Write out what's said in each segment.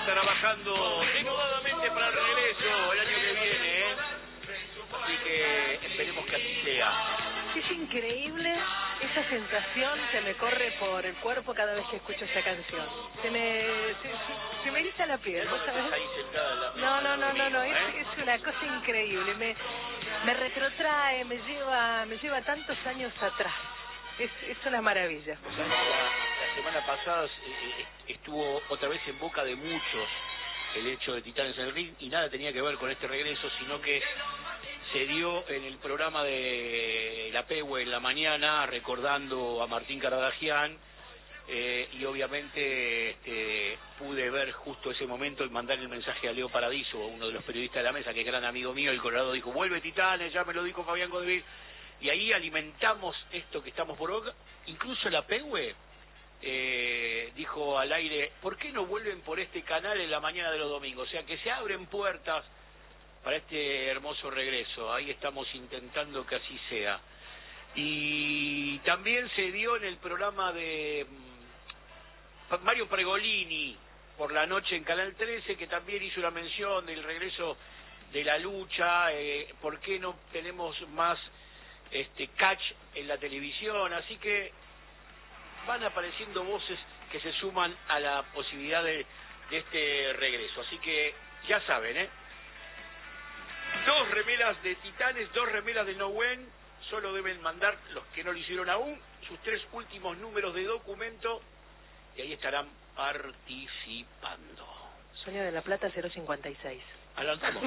trabajando denodadamente para el regreso el año que viene, ¿eh? Así que esperemos que así sea. Es increíble esa sensación que me corre por el cuerpo cada vez que escucho esa canción. Se me eriza la piel, ¿vos sabés? No, es una cosa increíble. Me retrotrae, me lleva tantos años atrás. Es una maravilla. La semana pasada estuvo otra vez en boca de muchos el hecho de Titanes en el Ring, y nada tenía que ver con este regreso, sino que se dio en el programa de la Pehue en la mañana, recordando a Martín Caradagian, y obviamente pude ver justo ese momento y mandar el mensaje a Leo Paradiso, uno de los periodistas de la mesa, que es gran amigo mío. El Colorado dijo: vuelve Titanes, ya me lo dijo Fabián Godevil. Y ahí alimentamos esto que estamos por boca. Incluso la Pehue dijo al aire: ¿por qué no vuelven por este canal en la mañana de los domingos? O sea, que se abren puertas para este hermoso regreso. Ahí estamos intentando que así sea. Y también se dio en el programa de Mario Pregolini por la noche en Canal 13, que también hizo una mención del regreso de la lucha. ¿Por qué no tenemos más catch en la televisión? Así que van apareciendo voces que se suman a la posibilidad de este regreso. Así que ya saben, 2 remeras de Titanes, 2 remeras de No When. Solo deben mandar, los que no lo hicieron aún, sus 3 últimos números de documento, y ahí estarán participando. Sueño de la Plata 056. Adelantamos.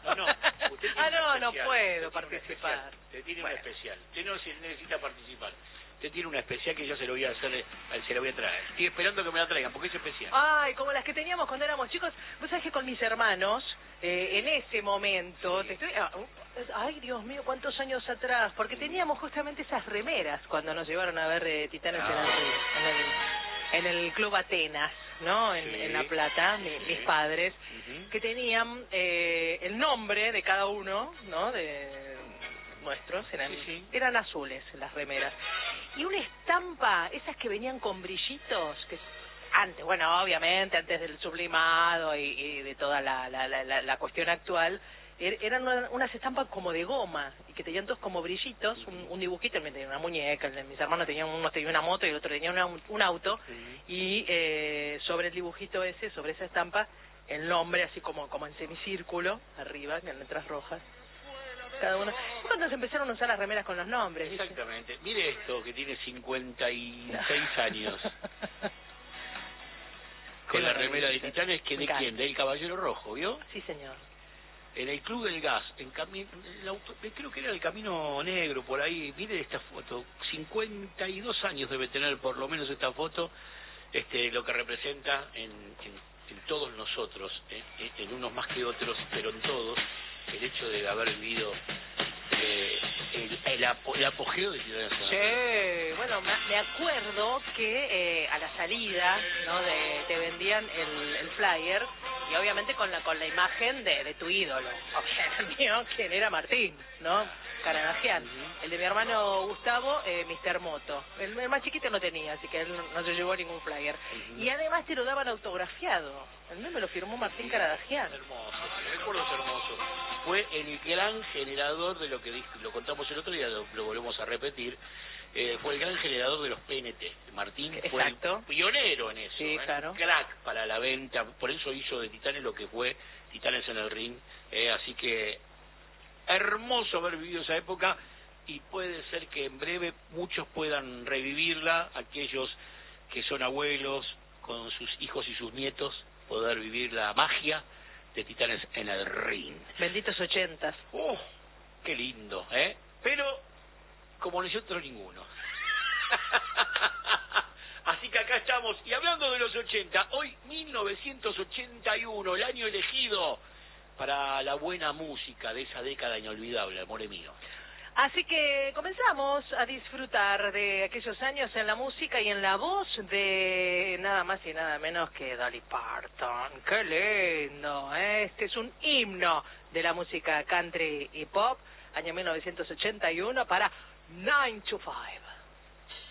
No puedo participar. Te tiene una especial. Usted no necesita participar. Usted tiene una especial que yo se lo voy a hacer, se la voy a traer. Estoy esperando que me la traigan, porque es especial. Ay, como las que teníamos cuando éramos chicos. Vos sabés que con mis hermanos, en ese momento, sí. Ay, Dios mío, cuántos años atrás, porque teníamos justamente esas remeras cuando nos llevaron a ver Titanes en el Club Atenas, ¿no? En La Plata, mis padres, que tenían el nombre de cada uno, ¿no? De nuestros, eran azules las remeras. Y una estampa, esas que venían con brillitos, que antes, bueno, obviamente, antes del sublimado y de toda la cuestión actual, eran unas estampas como de goma, y que tenían todos como brillitos, un dibujito. Él tenía una muñeca, mis hermanos uno tenía una moto y el otro tenía un auto, y sobre el dibujito ese, sobre esa estampa, el nombre así como en semicírculo, arriba, en letras rojas, cada uno. Fue cuando se empezaron a usar las remeras con los nombres, ¿viste? Exactamente. Mire esto, que tiene 56 años. Con la remera de Titanes, que ¿de quién? Del Caballero Rojo, ¿vio? Sí, señor. En el Club del Gas, creo que era el Camino Negro, por ahí. Mire esta foto, 52 años debe tener por lo menos esta foto, lo que representa en todos nosotros, en unos más que otros, pero en todos, el hecho de haber vivido el apogeo de Titanes. Sí, bueno, me acuerdo que a la salida, ¿no? te vendían el flyer, y obviamente con la imagen de tu ídolo, o sea, el mío, quien era Martín, ¿no? Caradagian. El de mi hermano Gustavo, Mr. Moto. El más chiquito no tenía, así que él no se llevó ningún flyer. Y además te lo daban autografiado. El mío me lo firmó Martín Caradagian. Hermoso, recuerdos hermosos. Fue el gran generador de lo que lo contamos el otro día, lo volvemos a repetir. Fue el gran generador de los PNT. Martín fue el pionero en eso. Sí, claro. Crack para la venta. Por eso hizo de Titanes lo que fue Titanes en el Ring. Así que hermoso haber vivido esa época, y puede ser que en breve muchos puedan revivirla, aquellos que son abuelos con sus hijos y sus nietos, poder vivir la magia de Titanes en el Ring. Benditos 80s. ¡Oh! ¡Qué lindo! Pero como nosotros ninguno. Así que acá estamos, y hablando de los 80, hoy 1981, el año elegido para la buena música de esa década inolvidable, amore mío. Así que comenzamos a disfrutar de aquellos años en la música y en la voz de nada más y nada menos que Dolly Parton. ¡Qué lindo! Este es un himno de la música country y pop, año 1981, para 9 to 5.